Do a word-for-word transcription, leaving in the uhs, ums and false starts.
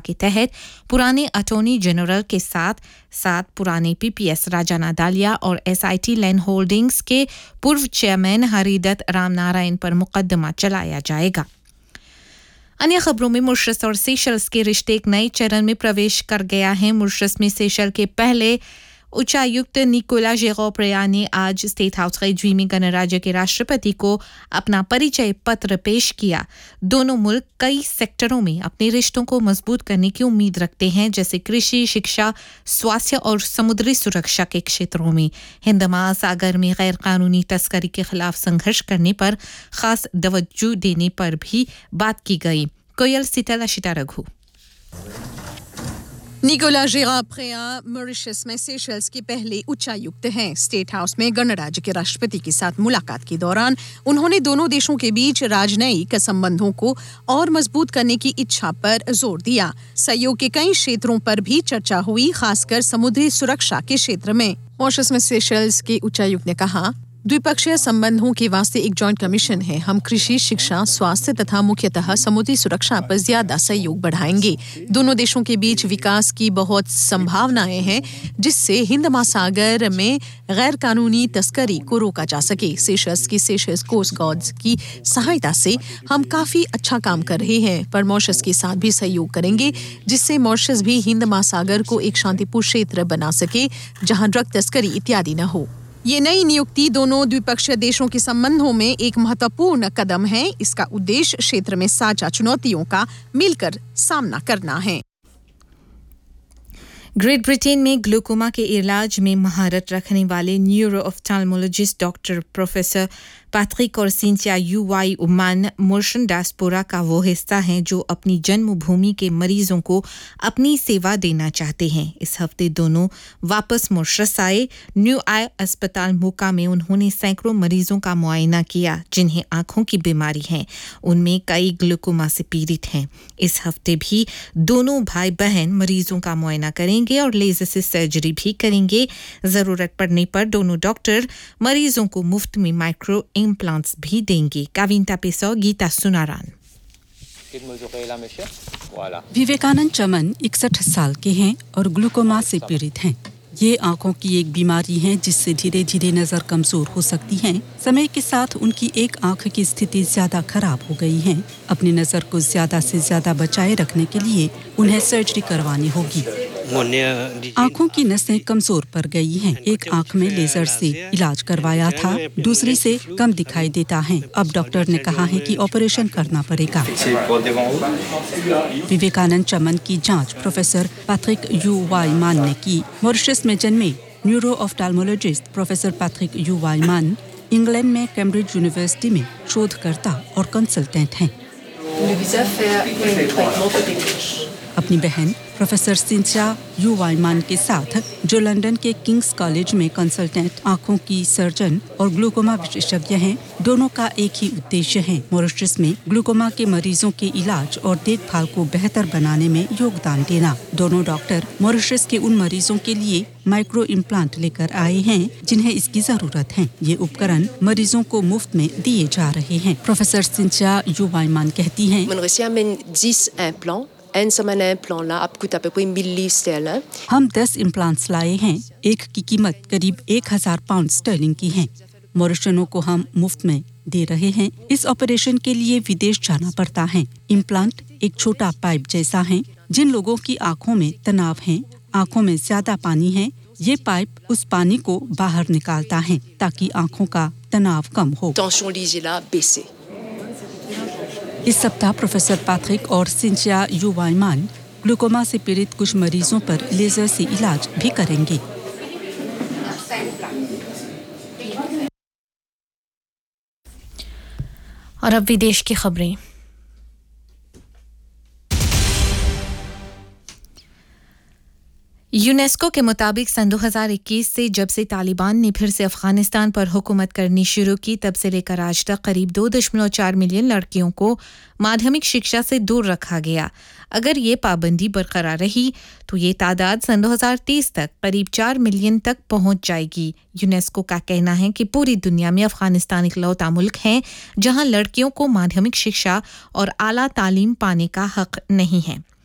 के तहत पुराने अटॉर्नी जनरल के साथ साथ पुराने पीपीएस राजा नादालिया और एसआईटी लैंड होल्डिंग्स के पूर्व चेयरमैन हरिदत्त रामनारायण पर मुकदमा चलाया जाएगा। अन्य खबरों में मॉरिशस और सेशल्स के रिश्ते एक नए चरण में प्रवेश कर गया है। मॉरिशस में सेशल के पहले उच्चायुक्त निकोला जेगोप्रिया ने आज स्टेट हाउस खैजुई में गणराज्य के राष्ट्रपति को अपना परिचय पत्र पेश किया। दोनों मुल्क कई सेक्टरों में अपने रिश्तों को मजबूत करने की उम्मीद रखते हैं, जैसे कृषि, शिक्षा, स्वास्थ्य और समुद्री सुरक्षा के क्षेत्रों में। हिंद महासागर में गैर कानूनी तस्करी के खिलाफ संघर्ष करने पर खास तवज्जो देने पर भी बात की गई। कोयल सितला शिता रघु। निकोला जेगोप्रिया मॉरिशस में सेशल्स के पहले उच्चायुक्त हैं। स्टेट हाउस में गणराज्य के राष्ट्रपति के साथ मुलाकात के दौरान उन्होंने दोनों देशों के बीच राजनयिक संबंधों को और मजबूत करने की इच्छा पर जोर दिया। सहयोग के कई क्षेत्रों पर भी चर्चा हुई, खासकर समुद्री सुरक्षा के क्षेत्र में। मॉरिशस में सेशल्स के उच्चायुक्त ने कहा, द्विपक्षीय संबंधों के वास्ते एक जॉइंट कमीशन है। हम कृषि, शिक्षा, स्वास्थ्य तथा मुख्यतः समुद्री सुरक्षा पर ज्यादा सहयोग बढ़ाएंगे। दोनों देशों के बीच विकास की बहुत संभावनाएं हैं, जिससे हिंद महासागर में गैर कानूनी तस्करी को रोका जा सके। सेशल्स की सेशल्स कोस्ट गार्ड्स की सहायता से हम काफी अच्छा काम कर रहे हैं, पर मॉरिशस के साथ भी सहयोग करेंगे, जिससे मॉरिशस भी हिंद महासागर को एक शांतिपूर्ण क्षेत्र बना सके, जहां ड्रग तस्करी इत्यादि न हो। ये नई नियुक्ति दोनों द्विपक्षीय देशों के संबंधों में एक महत्वपूर्ण कदम है। इसका उद्देश्य क्षेत्र में साझा चुनौतियों का मिलकर सामना करना है। ग्रेट ब्रिटेन में ग्लूकोमा के इलाज में महारत रखने वाले न्यूरो ऑफ्थाल्मोलॉजिस्ट डॉक्टर प्रोफेसर पैट्रिक और सिंथिया यू वाई उमान मॉरिशन डायस्पोरा का वो हिस्सा हैं जो अपनी जन्मभूमि के मरीजों को अपनी सेवा देना चाहते हैं। इस हफ्ते दोनों वापस मॉरिशस आए। न्यू आई अस्पताल मोका में उन्होंने सैकड़ों मरीजों का मुआयना किया जिन्हें आंखों की बीमारी है। उनमें कई ग्लूकोमा से पीड़ित हैं। इस हफ्ते भी दोनों भाई बहन मरीजों का मुआयना करेंगे और लेजर से सर्जरी भी करेंगे। जरूरत पड़ने पर दोनों डॉक्टर मरीजों को मुफ्त में माइक्रो इम्प्लांट्स भी देंगे। काविंता पेसो, गीता सुनारान। विवेकानंद चमन इकसठ साल के हैं और ग्लूकोमा से पीड़ित हैं। ये आंखों की एक बीमारी है जिससे धीरे धीरे नजर कमजोर हो सकती है। समय के साथ उनकी एक आंख की स्थिति ज्यादा खराब हो गई है। अपनी नजर को ज्यादा से ज्यादा बचाए रखने के लिए उन्हें सर्जरी करवानी होगी। आंखों की नसें कमजोर पड़ गई हैं। एक आंख में लेजर से इलाज करवाया था, दूसरी से कम दिखाई देता है। अब डॉक्टर ने कहा है कि ऑपरेशन करना पड़ेगा। विवेकानंद चमन की जांच प्रोफेसर पैट्रिक यू वाईमान ने की। मॉरिशस में जन्मे neuro ऑफ्थाल्मोलॉजिस्ट professor Patrick you वाईमान England में कैम्ब्रिज यूनिवर्सिटी में शोधकर्ता और कंसल्टेंट हैं। अपनी बहन प्रोफेसर सिंथिया यू वाईमान के साथ, जो लंदन के किंग्स कॉलेज में कंसल्टेंट आंखों की सर्जन और ग्लूकोमा विशेषज्ञ हैं, दोनों का एक ही उद्देश्य है, मॉरिशस में ग्लूकोमा के मरीजों के इलाज और देखभाल को बेहतर बनाने में योगदान देना। दोनों डॉक्टर मॉरिशस के उन मरीजों के लिए माइक्रो इम्प्लांट लेकर आए हैं जिन्हें इसकी जरूरत है। ये उपकरण मरीजों को मुफ्त में दिए जा रहे हैं। प्रोफेसर सिंथिया यू वाईमान कहती हैं, हम दस इम्प्लांट्स लाए हैं। एक की कीमत करीब एक हजार पाउंड स्टर्लिंग की है। मॉरिशनों को हम मुफ्त में दे रहे हैं। इस ऑपरेशन के लिए विदेश जाना पड़ता है। इम्प्लांट एक छोटा पाइप जैसा है। जिन लोगों की आंखों में तनाव है, आंखों में ज्यादा पानी है, ये पाइप उस पानी को बाहर निकालता है ताकि आंखों का तनाव कम हो। इस सप्ताह प्रोफेसर पैट्रिक और सिंथिया यू वाईमान ग्लूकोमा से पीड़ित कुछ मरीजों पर लेजर से इलाज भी करेंगे। और अब विदेश की खबरें। यूनेस्को के मुताबिक सन दो हज़ार इक्कीस से जब से तालिबान ने फिर से अफगानिस्तान पर हुकूमत करनी शुरू की, तब से लेकर आज तक करीब दो दशमलव चार मिलियन लड़कियों को माध्यमिक शिक्षा से दूर रखा गया। अगर ये पाबंदी बरकरार रही तो ये तादाद सन दो हज़ार तीस तक करीब चार मिलियन तक पहुंच जाएगी। यूनेस्को का कहना है कि पूरी दुनिया में अफगानिस्तान इकलौता मुल्क है जहां लड़कियों को माध्यमिक शिक्षा और आला तालीम पाने का हक नहीं है।